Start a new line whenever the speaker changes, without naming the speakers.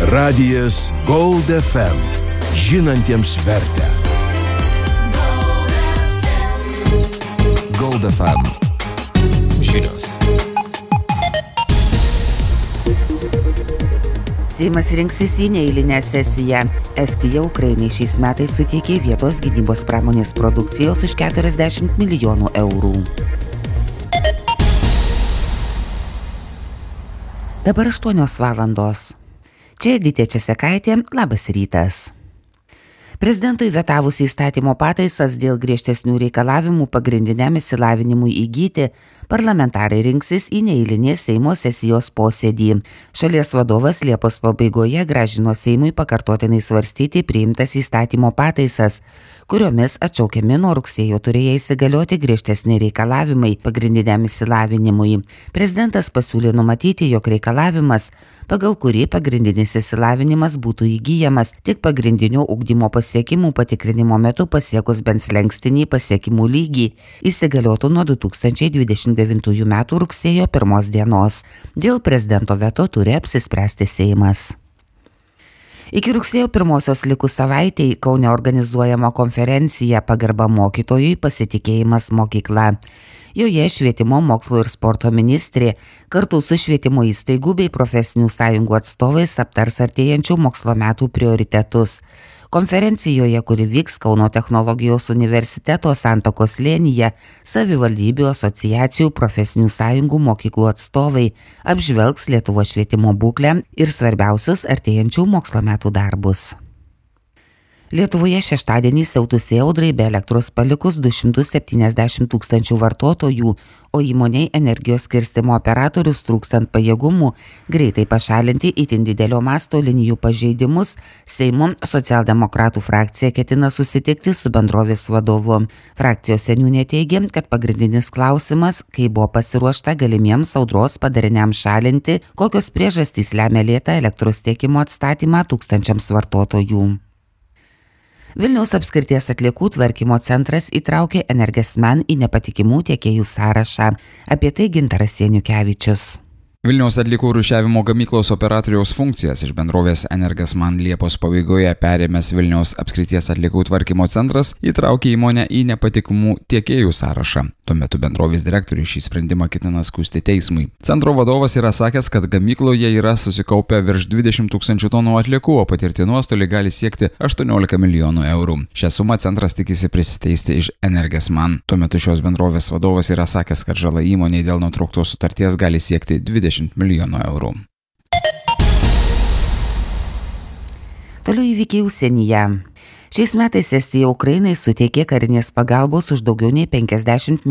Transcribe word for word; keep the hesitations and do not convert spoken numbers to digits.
Radijas Gold F M. Žinantiems vertę. Gold F M. Žinios.
Seimas rinksis į neeilinę sesiją. Estija Ukrainai šiais metais suteikė vietos gynybos pramonės produkcijos už keturiasdešimt milijonų eurų. Dabar aštuonios valandos. Čia Editė Česekaitė, labas rytas. Prezidentui vetavus įstatymo pataisas dėl griežtesnių reikalavimų pagrindiniam išsilavinimui įgyti, parlamentarai rinksis į neeilinės Seimo sesijos posėdį. Šalies vadovas Liepos pabaigoje grąžino Seimui pakartotinai svarstyti priimtas įstatymo pataisas, kuriomis atšaukiami nuo rugsėjo turėję įsigalioti griežtesni reikalavimai pagrindiniam išsilavinimui. Prezidentas pasiūlė numatyti, jog reikalavimas, pagal kurį pagrindinis išsilavinimas būtų įgyjamas tik pagrindinio ugdymo pasiekimų patikrinimo metu pasiekus bent slenkstinį pasiekimų lygį, įsigaliotų nuo du tūkstančiai dvidešimt devintųjų metų rugsėjo pirmos dienos. Dėl prezidento veto turi apsispręsti Seimas. Iki rugsėjo pirmosios likus savaitei Kaune organizuojama konferencija Pagarba mokytojui, pasitikėjimas mokykla. Joje švietimo, mokslo ir sporto ministrė kartu su švietimo įstaigų bei profesinių sąjungų atstovais aptars artėjančių mokslo metų prioritetus. Konferencijoje, kuri vyks Kauno technologijos universiteto Santakos slėnyje, savivaldybių, asociacijų, profesinių sąjungų, mokyklų atstovai apžvelgs Lietuvos švietimo būklę ir svarbiausius artėjančių mokslo metų darbus. Lietuvoje šeštadienį siautusiai audrai be elektros palikus du šimtus septyniasdešimt tūkstančių vartotojų, o įmoniai energijos skirstymo operatorius trūkstant pajėgumų greitai pašalinti itin didelio masto linijų pažeidimus, Seimo socialdemokratų frakcija ketina susitikti su bendrovės vadovu. Frakcijos seniūnė teigia, kad pagrindinis klausimas, kai buvo pasiruošta galimiems audros padariniams šalinti, kokios priežastys lemia lėtą elektros tiekimo atstatymą tūkstančiams vartotojų. Vilniaus apskrities atliekų tvarkymo centras įtraukė Energesman į nepatikimų tiekėjų sąrašą. Apie tai Gintaras Janukevičius.
Vilniaus atliekų rūšiavimo gamyklos operatoriaus funkcijas iš bendrovės Energesman Liepos pabaigoje perėmęs Vilniaus apskrities atliekų tvarkymo centras įtraukė įmonę į nepatikimų tiekėjų sąrašą. Tuo metu bendrovės direktorius šį sprendimą ketina skųsti teismui. Centro vadovas yra sakęs, kad gamykloje yra susikaupę virš dvidešimt tūkstančių tonų atliekų, o patirti nuostoliai gali siekti aštuoniolika milijonų eurų. Šią sumą centras tikisi prisiteisti iš Energesman. Tuo metu šios bendrovės vadovas yra sakęs, kad žala įmonei dėl nutrauktos sutarties gali siekti dvidešimt milijonų eurų.
Toliau įvykiai užsienyje. Šiais metais Estija Ukrainai suteikė karinės pagalbos už daugiau nei penkiasdešimt